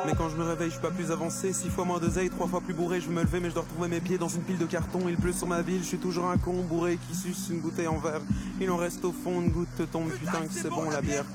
Mais quand je me réveille, je suis pas plus avancé. 6 fois moins d'oseille, 3 fois plus bourré. Je veux me lever, mais je dois retrouver mes pieds dans une pile de carton. Il pleut sur ma ville, je suis toujours un con bourré qui suce une bouteille en verre. Il en reste au fond, une goutte te tombe, putain que c'est bon la bière.